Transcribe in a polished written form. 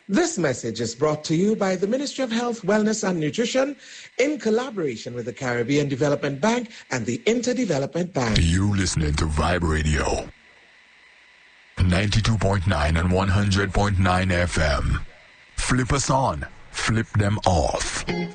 This message is brought to you by the Ministry of Health, Wellness and Nutrition in collaboration with the Caribbean Development Bank and the Interdevelopment Bank. You listening to Vibe Radio 92.9 and 100.9 FM. Flip us on, flip them off.